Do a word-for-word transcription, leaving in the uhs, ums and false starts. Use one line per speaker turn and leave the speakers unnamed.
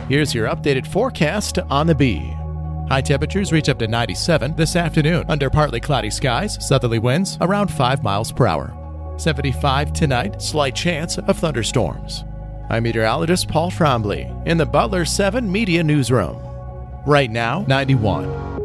Here's your updated forecast on the Bee. High temperatures reach up to ninety-seven this afternoon under partly cloudy skies, southerly winds around five miles per hour. seventy-five tonight, slight chance of thunderstorms. I'm meteorologist Paul Trombley in the Butler seven Media Newsroom. Right now, ninety-one.